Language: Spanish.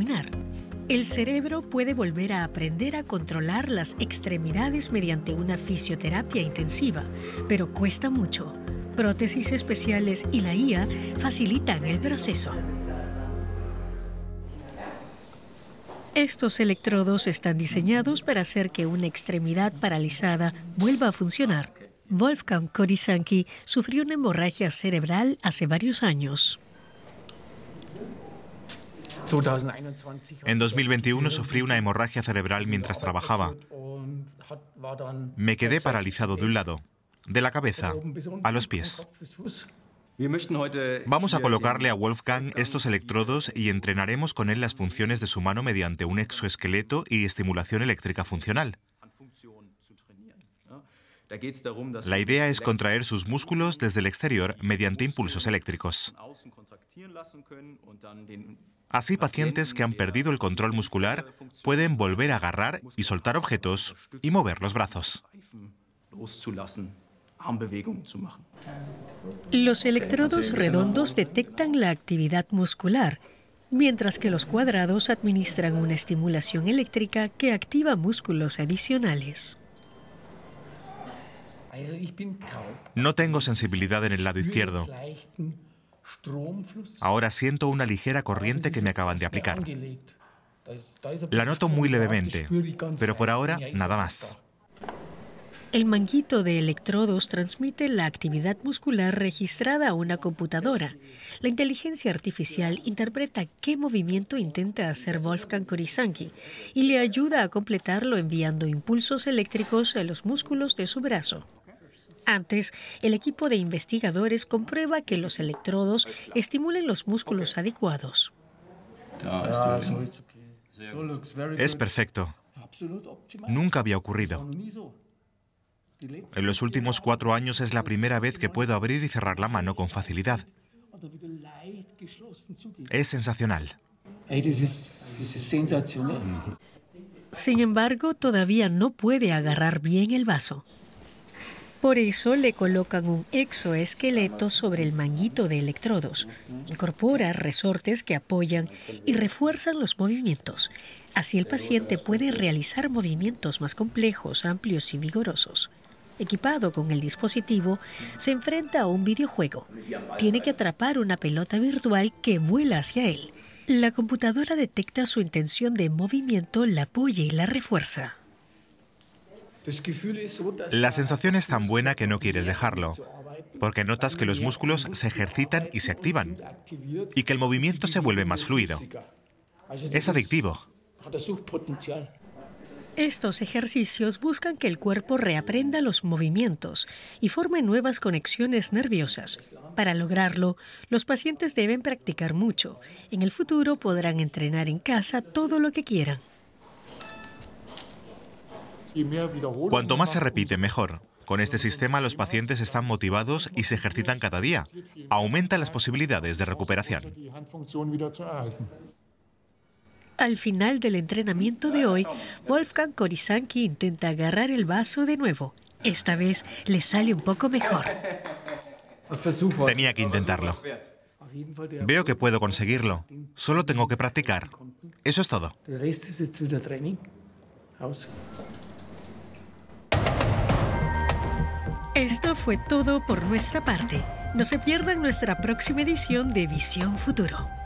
caminar. El cerebro puede volver a aprender a controlar las extremidades mediante una fisioterapia intensiva, pero cuesta mucho. Prótesis especiales y la IA facilitan el proceso. Estos electrodos están diseñados para hacer que una extremidad paralizada vuelva a funcionar. Wolfgang Korysanki sufrió una hemorragia cerebral hace varios años. En 2021 sufrí una hemorragia cerebral mientras trabajaba. Me quedé paralizado de un lado, de la cabeza a los pies. Vamos a colocarle a Wolfgang estos electrodos y entrenaremos con él las funciones de su mano mediante un exoesqueleto y estimulación eléctrica funcional. La idea es contraer sus músculos desde el exterior mediante impulsos eléctricos. Así, pacientes que han perdido el control muscular pueden volver a agarrar y soltar objetos y mover los brazos. Los electrodos redondos detectan la actividad muscular, mientras que los cuadrados administran una estimulación eléctrica que activa músculos adicionales. No tengo sensibilidad en el lado izquierdo. Ahora siento una ligera corriente que me acaban de aplicar. La noto muy levemente, pero por ahora nada más. El manguito de electrodos transmite la actividad muscular registrada a una computadora. La inteligencia artificial interpreta qué movimiento intenta hacer Wolfgang Korysanki y le ayuda a completarlo enviando impulsos eléctricos a los músculos de su brazo. Antes, el equipo de investigadores comprueba que los electrodos estimulen los músculos adecuados. Es perfecto. Nunca había ocurrido. En los últimos 4 años es la primera vez que puedo abrir y cerrar la mano con facilidad. Es sensacional. Sin embargo, todavía no puede agarrar bien el vaso. Por eso le colocan un exoesqueleto sobre el manguito de electrodos. Incorpora resortes que apoyan y refuerzan los movimientos. Así el paciente puede realizar movimientos más complejos, amplios y vigorosos. Equipado con el dispositivo, se enfrenta a un videojuego. Tiene que atrapar una pelota virtual que vuela hacia él. La computadora detecta su intención de movimiento, la apoya y la refuerza. La sensación es tan buena que no quieres dejarlo, porque notas que los músculos se ejercitan y se activan, y que el movimiento se vuelve más fluido. Es adictivo. Estos ejercicios buscan que el cuerpo reaprenda los movimientos y forme nuevas conexiones nerviosas. Para lograrlo, los pacientes deben practicar mucho. En el futuro podrán entrenar en casa todo lo que quieran. Cuanto más se repite, mejor. Con este sistema los pacientes están motivados y se ejercitan cada día. Aumenta las posibilidades de recuperación. Al final del entrenamiento de hoy, Wolfgang Korysanki intenta agarrar el vaso de nuevo. Esta vez le sale un poco mejor. Tenía que intentarlo. Veo que puedo conseguirlo. Solo tengo que practicar. Eso es todo. Esto fue todo por nuestra parte. No se pierdan nuestra próxima edición de Visión Futuro.